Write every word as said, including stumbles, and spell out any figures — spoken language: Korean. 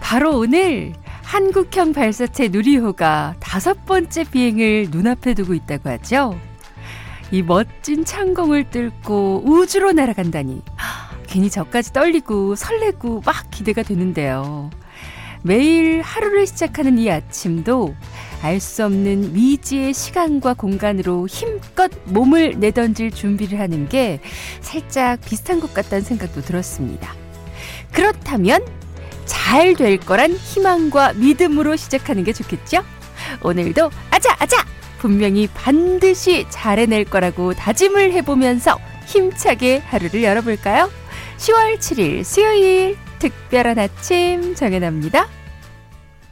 바로 오늘 한국형 발사체 누리호가 다섯 번째 비행을 눈앞에 두고 있다고 하죠. 이 멋진 창공을 뚫고 우주로 날아간다니 괜히 저까지 떨리고 설레고 막 기대가 되는데요. 매일 하루를 시작하는 이 아침도 알 수 없는 미지의 시간과 공간으로 힘껏 몸을 내던질 준비를 하는 게 살짝 비슷한 것 같다는 생각도 들었습니다. 그렇다면 잘 될 거란 희망과 믿음으로 시작하는 게 좋겠죠? 오늘도 아자 아자! 분명히 반드시 잘 해낼 거라고 다짐을 해보면서 힘차게 하루를 열어볼까요? 시월 칠일 수요일 특별한 아침 정연아입니다.